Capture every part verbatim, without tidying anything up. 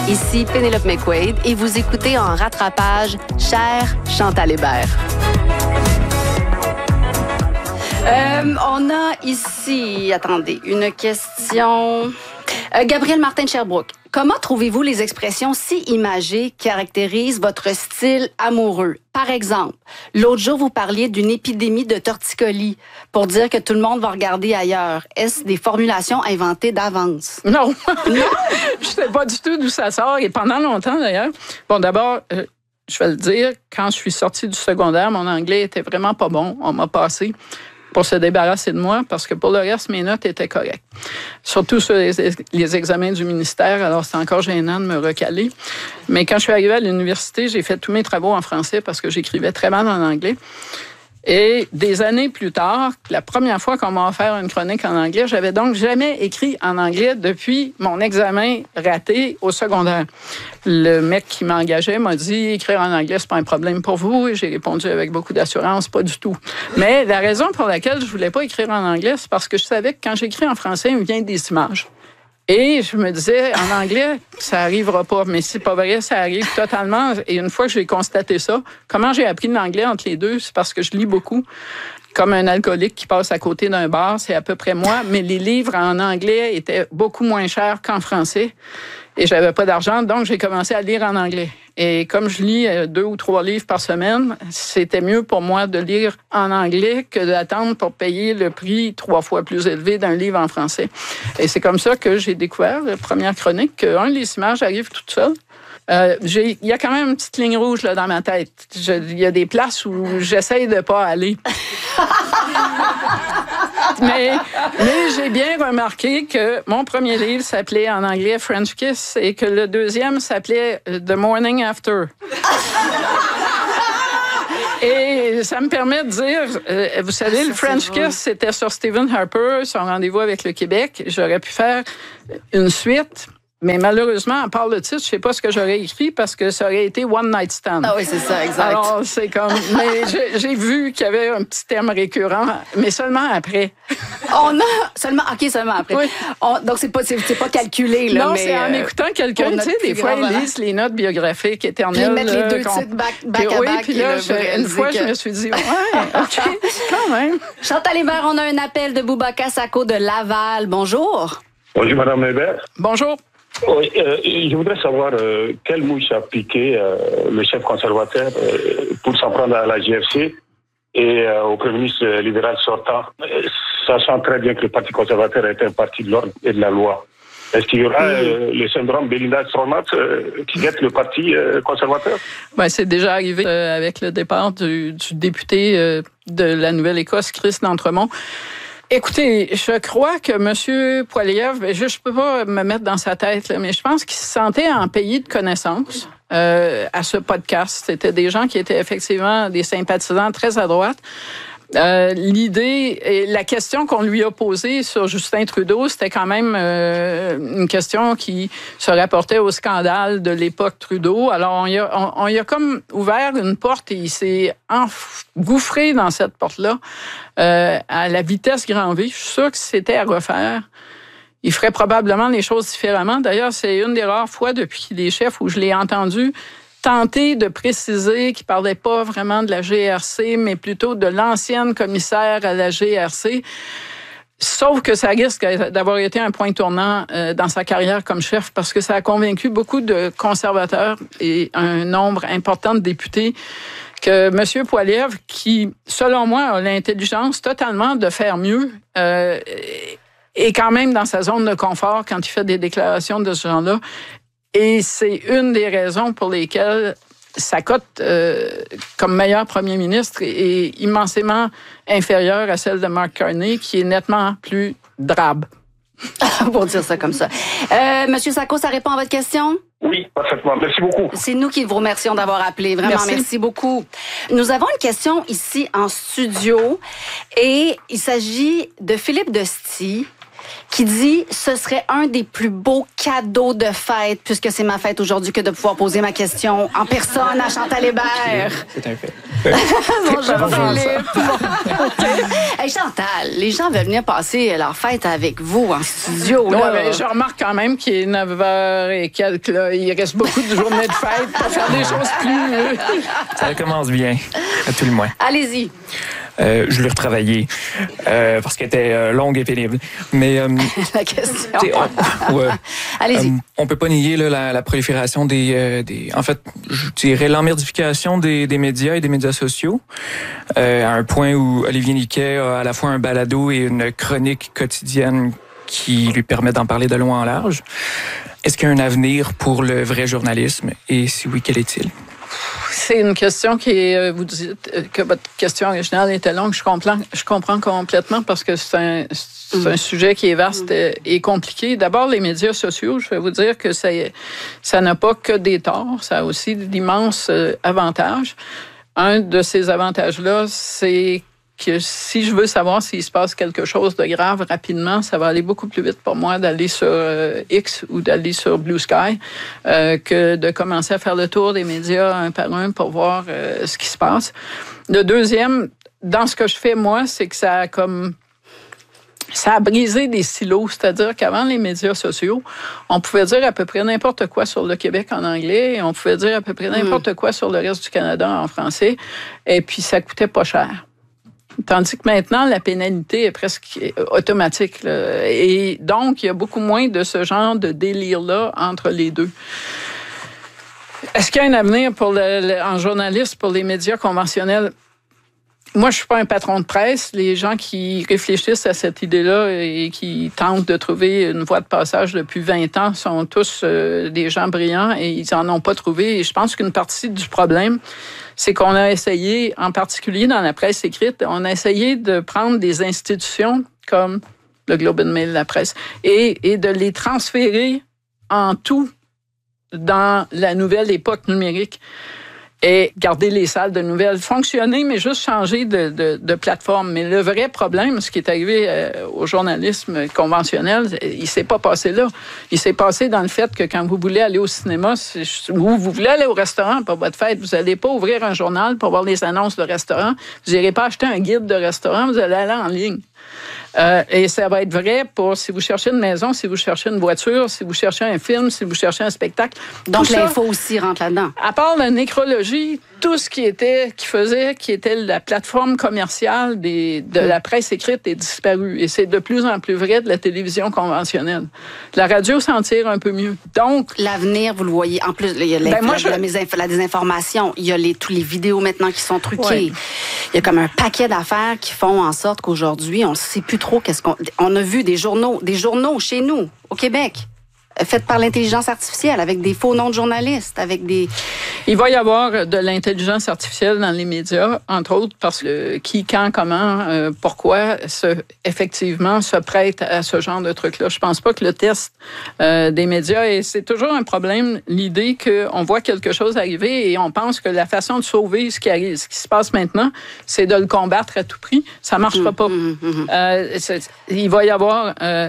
Ici Pénélope McQuaid et vous écoutez en rattrapage Cher Chantal Hébert. Euh, on a ici, attendez, une question. Euh, Gabriel Martin de Sherbrooke. Comment trouvez-vous les expressions si imagées qui caractérisent votre style amoureux? Par exemple, l'autre jour, vous parliez d'une épidémie de torticolis pour dire que tout le monde va regarder ailleurs. Est-ce des formulations inventées d'avance? Non. Non? Je sais pas du tout d'où ça sort. Et pendant longtemps, d'ailleurs. Bon, d'abord, euh, je vais le dire, quand je suis sortie du secondaire, mon anglais était vraiment pas bon. On m'a passé pour se débarrasser de moi, parce que pour le reste, mes notes étaient correctes. Surtout sur les, les examens du ministère, alors c'est encore gênant de me recaler. Mais quand je suis arrivée à l'université, j'ai fait tous mes travaux en français parce que j'écrivais très mal en anglais. Et des années plus tard, la première fois qu'on m'a offert une chronique en anglais, j'avais donc jamais écrit en anglais depuis mon examen raté au secondaire. Le mec qui m'engageait m'a dit « Écrire en anglais, c'est pas un problème pour vous ». Et j'ai répondu avec beaucoup d'assurance « Pas du tout ». Mais la raison pour laquelle je voulais pas écrire en anglais, c'est parce que je savais que quand j'écris en français, il me vient des images. Et je me disais, en anglais, ça arrivera pas. Mais c'est pas vrai, ça arrive totalement. Et une fois que j'ai constaté ça, comment j'ai appris l'anglais entre les deux, c'est parce que je lis beaucoup. Comme un alcoolique qui passe à côté d'un bar, c'est à peu près moi. Mais les livres en anglais étaient beaucoup moins chers qu'en français. Et j'avais pas d'argent, donc j'ai commencé à lire en anglais. Et comme je lis deux ou trois livres par semaine, c'était mieux pour moi de lire en anglais que d'attendre pour payer le prix trois fois plus élevé d'un livre en français. Et c'est comme ça que j'ai découvert, la première chronique, qu'un, les images arrivent toutes seules. Euh, il y a quand même une petite ligne rouge là, dans ma tête. Il y a des places où j'essaye de pas aller. mais mais j'ai bien remarqué que mon premier livre s'appelait en anglais French Kiss et que le deuxième s'appelait The Morning After. Et ça me permet de dire, euh, vous savez, ah, le French Kiss, c'était sur Stephen Harper, son rendez-vous avec le Québec. J'aurais pu faire une suite. Mais malheureusement, à part le titre, je sais pas ce que j'aurais écrit parce que ça aurait été One Night Stand. Ah oui, c'est ça, exact. Alors, c'est comme... Mais j'ai, j'ai vu qu'il y avait un petit thème récurrent, mais seulement après. On a... Seulement... OK, seulement après. Oui. On... Donc, c'est pas, c'est, c'est pas calculé, là, non, mais... c'est en euh, écoutant quelqu'un, tu sais, des fois, ils lisent les notes biographiques éternelles. Puis ils mettent les deux titres back, back puis, à oui, back. Puis là, je, une fois, que... je me suis dit, ouais, OK, quand même. Chantal Hébert, on a un appel de Boubacar Sako de Laval. Bonjour. Bonjour, Madame Hébert. Bonjour. Oui, euh, je voudrais savoir euh, quelle mouche a piqué euh, le chef conservateur euh, pour s'en prendre à la G F C et euh, au Premier ministre libéral sortant, euh, sachant très bien que le Parti conservateur est un parti de l'ordre et de la loi. Est-ce qu'il y aura euh, le syndrome Belinda Stromat euh, qui guette le Parti euh, conservateur? Ben, c'est déjà arrivé euh, avec le départ du, du député euh, de la Nouvelle-Écosse, Chris d'Entremont. Écoutez, je crois que M. Poilievre, je ne peux pas me mettre dans sa tête, là, mais je pense qu'il se sentait en pays de connaissances euh, à ce podcast. C'était des gens qui étaient effectivement des sympathisants très à droite. Euh, l'idée et la question qu'on lui a posée sur Justin Trudeau, c'était quand même euh, une question qui se rapportait au scandale de l'époque Trudeau. Alors, on y a, on, on y a comme ouvert une porte et il s'est engouffré dans cette porte-là euh, à la vitesse grand V. Je suis sûr que si c'était à refaire, il ferait probablement les choses différemment. D'ailleurs, c'est une des rares fois depuis qu'il est chef où je l'ai entendu tenter de préciser qu'il ne parlait pas vraiment de la G R C, mais plutôt de l'ancienne commissaire à la G R C. Sauf que ça risque d'avoir été un point tournant dans sa carrière comme chef parce que ça a convaincu beaucoup de conservateurs et un nombre important de députés que M. Poilievre, qui, selon moi, a l'intelligence totalement de faire mieux, euh, est quand même dans sa zone de confort quand il fait des déclarations de ce genre-là. Et c'est une des raisons pour lesquelles sa cote euh, comme meilleur premier ministre est immensément inférieure à celle de Mark Carney, qui est nettement plus drabe. Pour dire ça comme ça. Euh, Monsieur Sako, ça répond à votre question? Oui, parfaitement. Merci beaucoup. C'est nous qui vous remercions d'avoir appelé. Vraiment, merci. merci beaucoup. Nous avons une question ici en studio et il s'agit de Philippe Desty qui dit « Ce serait un des plus beaux cadeaux de fête, puisque c'est ma fête aujourd'hui, que de pouvoir poser ma question en personne à Chantal Hébert. » C'est un fait. Bonjour Philippe. Hey Chantal, les gens veulent venir passer leur fête avec vous en studio. Non, là. mais je remarque quand même qu'il est neuf heures et quelques. Là. Il reste beaucoup de journées de fête pour faire des choses plus... Ça commence bien, à tout le moins. Allez-y. Euh, je l'ai retravaillé euh, parce qu'elle était euh, longue et pénible. Mais euh, la question. On, ouais, Allez-y. Euh, on peut pas nier là, la, la prolifération des, euh, des... En fait, je dirais l'emmerdification des, des médias et des médias sociaux, euh, à un point où Olivier Niquet a à la fois un balado et une chronique quotidienne qui lui permet d'en parler de long en large. Est-ce qu'il y a un avenir pour le vrai journalisme? Et si oui, quel est-il? C'est une question qui est, vous dites que votre question originale était longue. Je comprends, je comprends complètement parce que c'est un, c'est mm. un sujet qui est vaste mm. et compliqué. D'abord, les médias sociaux, je vais vous dire que ça, ça n'a pas que des torts, ça a aussi d'immenses avantages. Un de ces avantages-là, c'est que si je veux savoir s'il se passe quelque chose de grave rapidement, ça va aller beaucoup plus vite pour moi d'aller sur euh, X ou d'aller sur Blue Sky euh, que de commencer à faire le tour des médias un par un pour voir euh, ce qui se passe. Le deuxième, dans ce que je fais moi, c'est que ça a comme... Ça a brisé des silos, c'est-à-dire qu'avant les médias sociaux, on pouvait dire à peu près n'importe quoi sur le Québec en anglais, et on pouvait dire à peu près n'importe mmh. quoi sur le reste du Canada en français, et puis ça coûtait pas cher. Tandis que maintenant, la pénalité est presque automatique. Là. Et donc, il y a beaucoup moins de ce genre de délire-là entre les deux. Est-ce qu'il y a un avenir pour le, le, en journaliste pour les médias conventionnels? Moi, je suis pas un patron de presse. Les gens qui réfléchissent à cette idée-là et qui tentent de trouver une voie de passage depuis vingt ans sont tous euh, des gens brillants et ils en ont pas trouvé. Et je pense qu'une partie du problème, c'est qu'on a essayé, en particulier dans la presse écrite, on a essayé de prendre des institutions comme le Globe and Mail, la presse, et, et de les transférer en tout dans la nouvelle époque numérique. Et garder les salles de nouvelles, fonctionner, mais juste changer de, de, de plateforme. Mais le vrai problème, ce qui est arrivé euh, au journalisme conventionnel, il s'est pas passé là. Il s'est passé dans le fait que quand vous voulez aller au cinéma ou vous voulez aller au restaurant pour votre fête, vous n'allez pas ouvrir un journal pour voir les annonces de restaurant. Vous n'irez pas acheter un guide de restaurant, vous allez aller en ligne. Euh, et ça va être vrai pour si vous cherchez une maison, si vous cherchez une voiture, si vous cherchez un film, si vous cherchez un spectacle. Donc l'info aussi rentre là-dedans. À part la nécrologie, tout ce qui était, qui faisait, qui était la plateforme commerciale des, de la presse écrite est disparu. Et c'est de plus en plus vrai de la télévision conventionnelle. La radio s'en tire un peu mieux. Donc. L'avenir, vous le voyez. En plus, il y a ben moi, je... la, la désinformation. Il y a les, tous les vidéos maintenant qui sont truquées. Ouais. Il y a comme un paquet d'affaires qui font en sorte qu'aujourd'hui, on ne sait plus trop qu'est-ce qu'on. On a vu des journaux, des journaux chez nous, au Québec, faits par l'intelligence artificielle, avec des faux noms de journalistes, avec des... Il va y avoir de l'intelligence artificielle dans les médias, entre autres, parce que qui, quand, comment, euh, pourquoi, se, effectivement, se prête à ce genre de truc-là. Je pense pas que le test euh, des médias, et c'est toujours un problème, l'idée qu'on voit quelque chose arriver et on pense que la façon de sauver ce qui arrive, ce qui se passe maintenant, c'est de le combattre à tout prix. Ça marchera mmh, pas. Mmh, mmh. Euh, il va y avoir... Euh,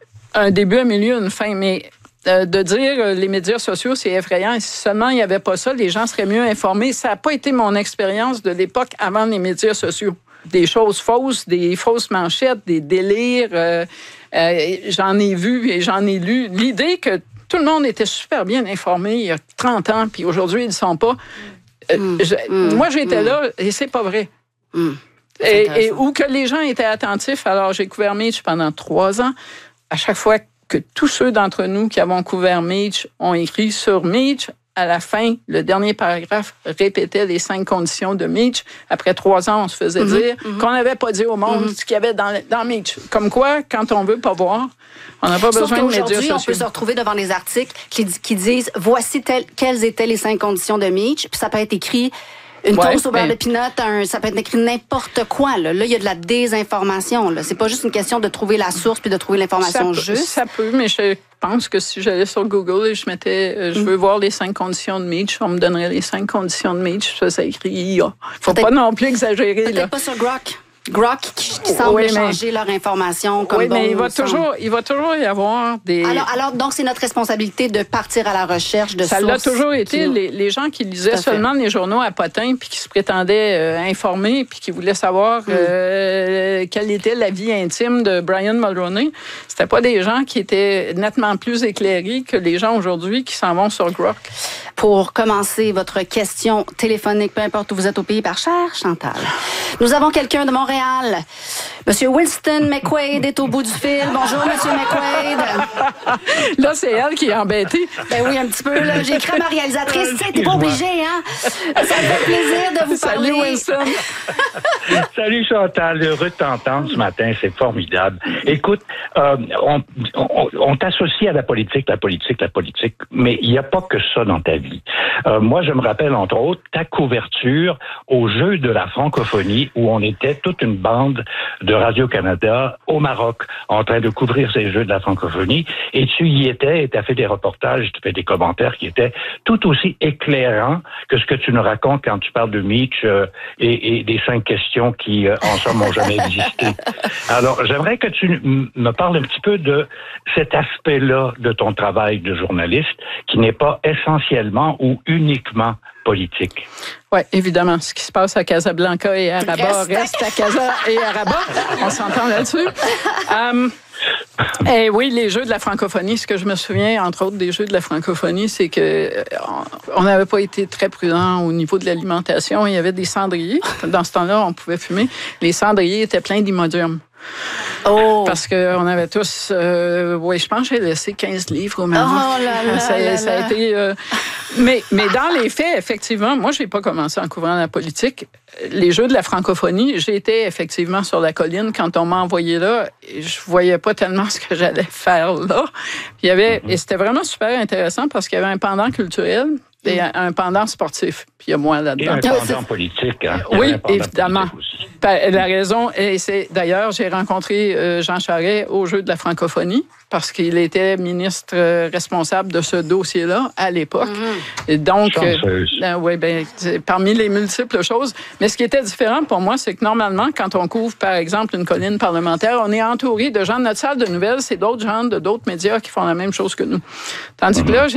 un début, un milieu, une fin, mais euh, de dire euh, les médias sociaux, c'est effrayant. Et si seulement il n'y avait pas ça, les gens seraient mieux informés. Ça n'a pas été mon expérience de l'époque avant les médias sociaux. Des choses fausses, des fausses manchettes, des délires. Euh, euh, j'en ai vu et j'en ai lu. L'idée que tout le monde était super bien informé il y a trente ans, puis aujourd'hui, ils ne le sont pas. Euh, mmh, je, mmh, moi, j'étais mmh. là et c'est pas vrai. Mmh, et, et où que les gens étaient attentifs. Alors, j'ai couvert Mitch pendant trois ans. À chaque fois que tous ceux d'entre nous qui avons couvert Mitch ont écrit sur Mitch, à la fin, le dernier paragraphe répétait les cinq conditions de Mitch. Après trois ans, on se faisait mm-hmm, dire mm-hmm. qu'on n'avait pas dit au monde mm-hmm. ce qu'il y avait dans, dans Mitch. Comme quoi, quand on veut pas voir, on n'a pas Sauf besoin de médias sociaux. Aujourd'hui, on peut se retrouver devant des articles qui, qui disent « Voici tel, quelles étaient les cinq conditions de Mitch », puis ça peut être écrit... Une ouais, toast au beurre mais... de pinot, un, ça peut être écrit n'importe quoi. Là, là il y a de la désinformation. Là. C'est pas juste une question de trouver la source puis de trouver l'information ça juste. Peut, ça peut, mais je pense que si j'allais sur Google et je mettais euh, je veux mm. voir les cinq conditions de Mitch, on me donnerait les cinq conditions de Mitch. Ça, ça écrit I A. Faut peut-être, pas non plus exagérer. Peut-être là. pas sur Grok. Grok qui, qui semble Oui, mais- échanger leur information comme Oui, bon mais il va, nous semble. toujours, il va toujours y avoir des... Alors, alors, donc, c'est notre responsabilité de partir à la recherche de Ça sources. l'a toujours été. qui nous- Les, les gens qui Tout lisaient à fait. seulement les journaux à potins puis qui se prétendaient euh, informés puis qui voulaient savoir Mm. euh, quelle était la vie intime de Brian Mulroney, c'était pas des gens qui étaient nettement plus éclairés que les gens aujourd'hui qui s'en vont sur Grok. Pour commencer votre question téléphonique, peu importe où vous êtes au pays, par cher Chantal. Nous avons quelqu'un de Montréal. Monsieur Winston McQuaid est au bout du fil. Bonjour, Monsieur McQuaid. Là, c'est elle qui est embêtée. Ben oui, un petit peu, là. J'ai écrit à ma réalisatrice. Tu sais, t'es pas obligé, hein? Ça me fait plaisir de vous Salut, parler. Winston. Salut Chantal, heureux de t'entendre ce matin, c'est formidable. Écoute, euh, on, on, on t'associe à la politique, la politique, la politique, mais il n'y a pas que ça dans ta vie. Euh, moi, je me rappelle entre autres ta couverture au Jeu de la francophonie où on était toute une bande de Radio-Canada au Maroc en train de couvrir ces Jeux de la francophonie et tu y étais et tu as fait des reportages, tu as fait des commentaires qui étaient tout aussi éclairants que ce que tu nous racontes quand tu parles de Mitch euh, et, et des cinq questions qui, euh, en somme, n'ont jamais existé. Alors, j'aimerais que tu m- me parles un petit peu de cet aspect-là de ton travail de journaliste qui n'est pas essentiellement ou uniquement politique. Oui, évidemment. Ce qui se passe à Casablanca et à Rabat Reste à- reste à Casa et à Rabat. On s'entend là-dessus. Um, et oui, les Jeux de la francophonie, ce que je me souviens, entre autres, des Jeux de la francophonie, c'est que euh, on n'avait pas été très prudent au niveau de l'alimentation. Il y avait des cendriers. Dans ce temps-là, on pouvait fumer. Les cendriers étaient pleins d'Imodium. Oh! Parce qu'on avait tous... Euh, oui, je pense que j'ai laissé quinze livres au Maroc. Oh là là ça, là ça a là. été... euh, mais, mais dans les faits, effectivement, moi, je n'ai pas commencé en couvrant la politique. Les Jeux de la francophonie, j'étais effectivement sur la colline quand on m'a envoyé là. Et je voyais pas tellement ce que j'allais faire là. Puis il y avait, et c'était vraiment super intéressant parce qu'il y avait un pendant culturel et un, un pendant sportif. Puis il y a moi Et là-dedans. un pendant politique. Hein? Il y a Oui, un pendant évidemment. politique aussi. Ben, la raison, et c'est d'ailleurs, j'ai rencontré euh, Jean Charest au Jeu de la francophonie parce qu'il était ministre euh, responsable de ce dossier-là à l'époque. Et donc, euh, Chanceuse. euh, oui, ben, c'est parmi les multiples choses. Mais ce qui était différent pour moi, c'est que normalement, quand on couvre, par exemple, une colline parlementaire, on est entouré de gens de notre salle de nouvelles, c'est d'autres gens de d'autres médias qui font la même chose que nous. Tandis que là, j'ai